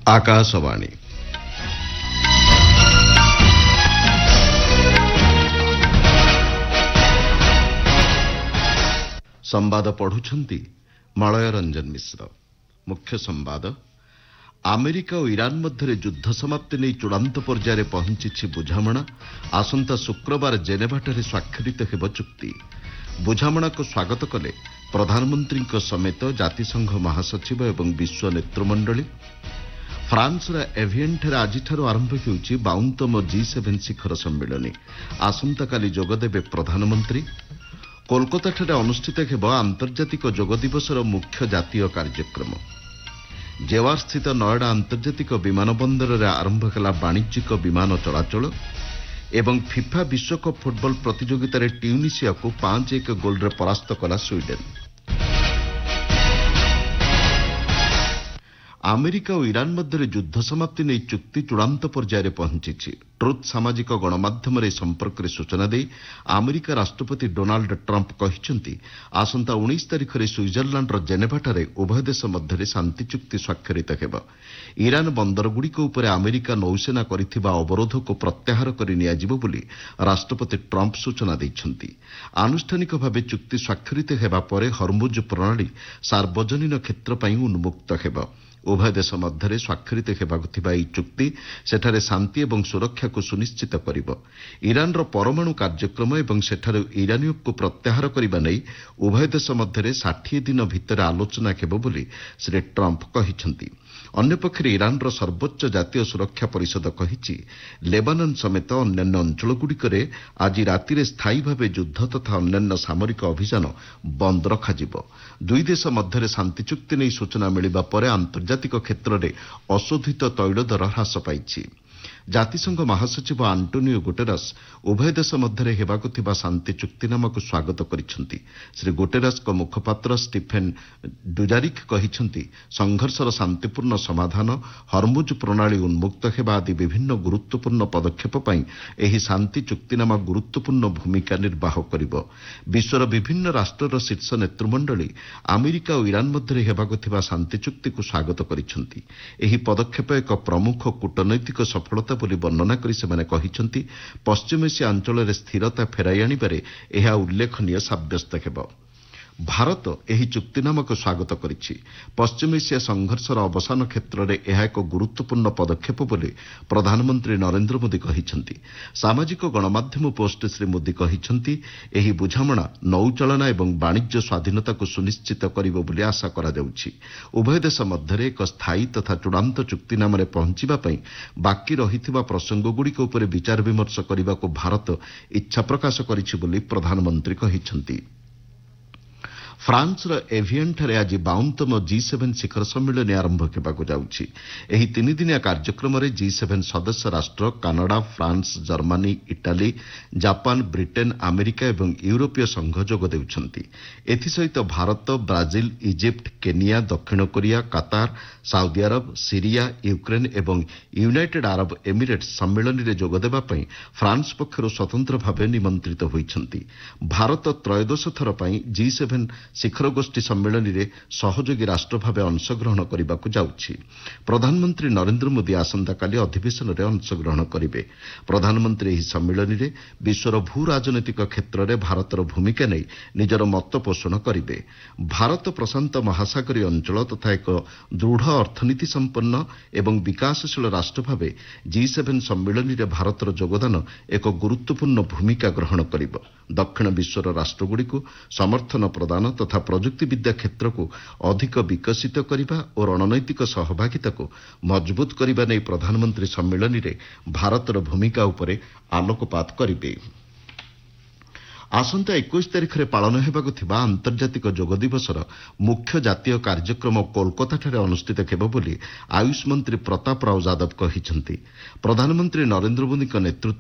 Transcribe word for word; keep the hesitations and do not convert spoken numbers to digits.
आकाशवाणी संवाद पढ़ुछंती मलय रंजन मिश्र। मुख्य संवाद अमेरिका और ईरान मध्य युद्ध समाप्ति नहीं चूड़ांत पर्यायर पहुंची बुझामणा आसंता शुक्रवार जेनेभाठारे स्वाक्षरित हेब चुक्ति। बुझामणा को स्वागत कले प्रधानमंत्री समेत जातिसंघ महासचिव एवं विश्व नेतृमंडली। फ्रांसर एभियनठारे आजिठारु आरंभ होउछि बावनतम जी सेवेन शिखर सम्मेलन। आसंताकाली जोगदेवे प्रधानमंत्री। कोलकाताଠାରେ ଅନୁଷ୍ଠିତ ହେବ ଆନ୍ତର୍ଜାତିକ ଯୋଗ ଦିବସର ମୁଖ୍ୟ ଜାତୀୟ କାର୍ଯ୍ୟକ୍ରମ। ଜେୱାର ସ୍ଥିତ ନଏଡା ଆନ୍ତର୍ଜାତିକ ବିମାନ ବନ୍ଦରରେ ଆରମ୍ଭ ହେଲା ବାଣିଜ୍ୟିକ ବିମାନ ଚଳାଚଳ ଏବଂ ଫିଫା ବିଶ୍ୱକପ୍ ଫୁଟବଲ ପ୍ରତିଯୋଗିତାରେ ଟ୍ୟୁନିସିଆକୁ ପାଞ୍ଚ ଏକ ଗୋଲରେ ପରାସ୍ତ କଲା ସ୍ୱିଡେନ୍। ଆମେରିକା ଓ ଇରାନ ମଧ୍ୟରେ ଯୁଦ୍ଧ ସମାପ୍ତି ନେଇ ଚୁକ୍ତି ଚୂଡ଼ାନ୍ତ ପର୍ଯ୍ୟାୟରେ ପହଞ୍ଚିଛି। ଟ୍ରୁଥ୍ ସାମାଜିକ ଗଣମାଧ୍ୟମରେ ଏ ସମ୍ପର୍କରେ ସୂଚନା ଦେଇ ଆମେରିକା ରାଷ୍ଟ୍ରପତି ଡୋନାଲ୍ଡ ଟ୍ରମ୍ପ କହିଛନ୍ତି ଆସନ୍ତା ଉଣେଇଶ ତାରିଖରେ ସୁଇଜରଲ୍ୟାଣ୍ଡର ଜେନେଭାଠାରେ ଉଭୟ ଦେଶ ମଧ୍ୟରେ ଶାନ୍ତି ଚୁକ୍ତି ସ୍ୱାକ୍ଷରିତ ହେବ। ଇରାନ ବନ୍ଦରଗୁଡ଼ିକ ଉପରେ ଆମେରିକା ନୌସେନା କରିଥିବା ଅବରୋଧକୁ ପ୍ରତ୍ୟାହାର କରି ନିଆଯିବ ବୋଲି ରାଷ୍ଟ୍ରପତି ଟ୍ରମ୍ପ ସୂଚନା ଦେଇଛନ୍ତି। ଆନୁଷ୍ଠାନିକ ଭାବେ ଚୁକ୍ତି ସ୍ୱାକ୍ଷରିତ ହେବା ପରେ ହର୍ମୁଜ ପ୍ରଣାଳୀ ସାର୍ବଜନୀନ କ୍ଷେତ୍ର ପାଇଁ ଉନ୍ମୁକ୍ତ ହେବ। ଉଭୟ ଦେଶ ମଧ୍ୟରେ ସ୍ୱାକ୍ଷରିତ ହେବାକୁ ଥିବା ଏହି ଚୁକ୍ତି ସେଠାରେ ଶାନ୍ତି ଏବଂ ସୁରକ୍ଷାକୁ ସୁନିଶ୍ଚିତ କରିବ। ଇରାନର ପରମାଣୁ କାର୍ଯ୍ୟକ୍ରମ ଏବଂ ସେଠାରୁ ୟୁରାନିୟମକୁ ପ୍ରତ୍ୟାହାର କରିବା ନେଇ ଉଭୟ ଦେଶ ମଧ୍ୟରେ ଷାଠିଏ ଦିନ ଭିତରେ ଆଲୋଚନା ହେବ ବୋଲି ଶ୍ରୀ ଟ୍ରମ୍ପ କହିଛନ୍ତି। ଅନ୍ୟପକ୍ଷରେ ଇରାନର ସର୍ବୋଚ୍ଚ ଜାତୀୟ ସୁରକ୍ଷା ପରିଷଦ କହିଛି ଲେବାନନ ସମେତ ଅନ୍ୟାନ୍ୟ ଅଞ୍ଚଳଗୁଡ଼ିକରେ ଆଜି ରାତିରେ ସ୍ଥାୟୀ ଭାବେ ଯୁଦ୍ଧ ତଥା ଅନ୍ୟାନ୍ୟ ସାମରିକ ଅଭିଯାନ ବନ୍ଦ ରଖାଯିବ। ଦୁଇ ଦେଶ ମଧ୍ୟରେ ଶାନ୍ତି ଚୁକ୍ତି ନେଇ ସୂଚନା ମିଳିବା ପରେ ଆନ୍ତର୍ଜାତିକ କ୍ଷେତ୍ରରେ ଅଶୋଧିତ ତୈଳ ଦର ହ୍ରାସ ପାଇଛି। ଜାତିସଂଘ ମହାସଚିବ ଆଣ୍ଟୋନିଓ ଗୁଟେରସ୍ ଉଭୟ ଦେଶ ମଧ୍ୟରେ ହେବାକୁ ଥିବା ଶାନ୍ତି ଚୁକ୍ତିନାମାକୁ ସ୍ୱାଗତ କରିଛନ୍ତି। ଶ୍ରୀ ଗୁଟେରସ୍ଙ୍କ ମୁଖପାତ୍ର ଷ୍ଟିଫେନ୍ ଡୁଜାରିକ୍ କହିଛନ୍ତି ସଂଘର୍ଷର ଶାନ୍ତିପୂର୍ଣ୍ଣ ସମାଧାନ ହର୍ମୁଜ ପ୍ରଣାଳୀ ଉନ୍ମୁକ୍ତ ହେବା ଆଦି ବିଭିନ୍ନ ଗୁରୁତ୍ୱପୂର୍ଣ୍ଣ ପଦକ୍ଷେପ ପାଇଁ ଏହି ଶାନ୍ତି ଚୁକ୍ତିନାମା ଗୁରୁତ୍ୱପୂର୍ଣ୍ଣ ଭୂମିକା ନିର୍ବାହ କରିବ। ବିଶ୍ୱର ବିଭିନ୍ନ ରାଷ୍ଟ୍ରର ଶୀର୍ଷ ନେତୃମଣ୍ଡଳୀ ଆମେରିକା ଓ ଇରାନ ମଧ୍ୟରେ ହେବାକୁ ଥିବା ଶାନ୍ତି ଚୁକ୍ତିକୁ ସ୍ୱାଗତ କରିଛନ୍ତି। ଏହି ପଦକ୍ଷେପ ଏକ ପ୍ରମୁଖ କୂଟନୈତିକ ସଫଳତା ବୋଲି ବର୍ଣ୍ଣନା କରି ସେମାନେ କହିଛନ୍ତି ପଶ୍ଚିମ ଏସିଆ ଅଞ୍ଚଳରେ ସ୍ଥିରତା ଫେରାଇ ଆଣିବାରେ ଏହା ଉଲ୍ଲେଖନୀୟ ସାବ୍ୟସ୍ତ ହେବ। ଭାରତ ଏହି ଚୁକ୍ତିନାମାକୁ ସ୍ୱାଗତ କରିଛି। ପଶ୍ଚିମ ଏସିଆ ସଂଘର୍ଷର ଅବସାନ କ୍ଷେତ୍ରରେ ଏହା ଏକ ଗୁରୁତ୍ୱପୂର୍ଣ୍ଣ ପଦକ୍ଷେପ ବୋଲି ପ୍ରଧାନମନ୍ତ୍ରୀ ନରେନ୍ଦ୍ର ମୋଦି କହିଛନ୍ତି। ସାମାଜିକ ଗଣମାଧ୍ୟମ ପୋଷ୍ଟରେ ଶ୍ରୀ ମୋଦି କହିଛନ୍ତି ଏହି ବୁଝାମଣା ନୌଚାଳନା ଏବଂ ବାଣିଜ୍ୟ ସ୍ୱାଧୀନତାକୁ ସୁନିଶ୍ଚିତ କରିବ ବୋଲି ଆଶା କରାଯାଉଛି। ଉଭୟ ଦେଶ ମଧ୍ୟରେ ଏକ ସ୍ଥାୟୀ ତଥା ଚୂଡ଼ାନ୍ତ ଚୁକ୍ତିନାମାରେ ପହଞ୍ଚିବା ପାଇଁ ବାକି ରହିଥିବା ପ୍ରସଙ୍ଗଗୁଡ଼ିକ ଉପରେ ବିଚାର ବିମର୍ଶ କରିବାକୁ ଭାରତ ଇଚ୍ଛା ପ୍ରକାଶ କରିଛି ବୋଲି ପ୍ରଧାନମନ୍ତ୍ରୀ କହିଛନ୍ତି। ଫ୍ରାନ୍ସର ଏଭିୟନଠାରେ ଆଜି ବାଉନତମ ଜି ସେଭେନ ଶିଖର ସମ୍ମିଳନୀ ଆରମ୍ଭ ହେବାକୁ ଯାଉଛି। ଏହି ତିନିଦିନିଆ କାର୍ଯ୍ୟକ୍ରମରେ ଜି ସେଭେନ ସଦସ୍ୟ ରାଷ୍ଟ୍ର Canada, France, Germany, Italy, Japan, Britain, America ଏବଂ ୟୁରୋପୀୟ ସଂଘ ଯୋଗ ଦେଉଛନ୍ତି। ଏଥିସହିତ ଭାରତ, ବ୍ରାଜିଲ, ଇଜିପ୍ଟ, କେନିଆ, ଦକ୍ଷିଣ Korea, Qatar, Saudi Arab, Syria, Ukraine ଏବଂ ୟୁନାଇଟେଡ୍ ଆରବ ଏମିରେଟ୍ସ ସମ୍ମିଳନୀରେ ଯୋଗଦେବା ପାଇଁ ଫ୍ରାନ୍ସ ପକ୍ଷରୁ ସ୍ୱତନ୍ତ୍ର ଭାବେ ନିମନ୍ତ୍ରିତ ହୋଇଛନ୍ତି। ଭାରତ ତ୍ରୟୋଦଶ ଥର ପାଇଁ ଜି ସେଭେନ ଶିଖର ଗୋଷ୍ଠୀ ସମ୍ମିଳନୀରେ ସହଯୋଗୀ ରାଷ୍ଟ୍ର ଭାବେ ଅଂଶଗ୍ରହଣ କରିବାକୁ ଯାଉଛି। ପ୍ରଧାନମନ୍ତ୍ରୀ ନରେନ୍ଦ୍ର ମୋଦି ଆସନ୍ତାକାଲି ଅଧିବେଶନରେ ଅଂଶଗ୍ରହଣ କରିବେ। ପ୍ରଧାନମନ୍ତ୍ରୀ ଏହି ସମ୍ମିଳନୀରେ ବିଶ୍ୱର ଭୂ ରାଜନୈତିକ କ୍ଷେତ୍ରରେ ଭାରତର ଭୂମିକା ନେଇ ନିଜର ମତ ପୋଷଣ କରିବେ। ଭାରତ ପ୍ରଶାନ୍ତ ମହାସାଗରୀୟ ଅଞ୍ଚଳ ତଥା ଏକ ଦୃଢ଼ ଅର୍ଥନୀତି ସମ୍ପନ୍ନ ଏବଂ ବିକାଶଶୀଳ ରାଷ୍ଟ୍ର ଭାବେ ଜି ସେଭେନ ସମ୍ମିଳନୀରେ ଭାରତର ଯୋଗଦାନ ଏକ ଗୁରୁତ୍ୱପୂର୍ଣ୍ଣ ଭୂମିକା ଗ୍ରହଣ କରିବ। ଦକ୍ଷିଣ ବିଶ୍ୱର ରାଷ୍ଟ୍ରଗୁଡ଼ିକୁ ସମର୍ଥନ ପ୍ରଦାନ ତଥା ପ୍ରଯୁକ୍ତିବିଦ୍ୟା କ୍ଷେତ୍ରକୁ ଅଧିକ ବିକଶିତ କରିବା ଓ ରଣନୈତିକ ସହଭାଗିତାକୁ ମଜବୁତ କରିବା ନେଇ ପ୍ରଧାନମନ୍ତ୍ରୀ ସମ୍ମିଳନୀରେ ଭାରତର ଭୂମିକା ଉପରେ ଆଲୋକପାତ କରିବେ। ଆସନ୍ତା ଏକୋଇଶ ତାରିଖରେ ପାଳନ ହେବାକୁ ଥିବା ଆନ୍ତର୍ଜାତିକ ଯୋଗ ଦିବସର ମୁଖ୍ୟ ଜାତୀୟ କାର୍ଯ୍ୟକ୍ରମ କୋଲକାତାଠାରେ ଅନୁଷ୍ଠିତ ହେବ ବୋଲି ଆୟୁଷ ମନ୍ତ୍ରୀ ପ୍ରତାପ ରାଓ ଯାଦବ କହିଛନ୍ତି। ପ୍ରଧାନମନ୍ତ୍ରୀ ନରେନ୍ଦ୍ର ମୋଦିଙ୍କ ନେତୃତ୍ୱ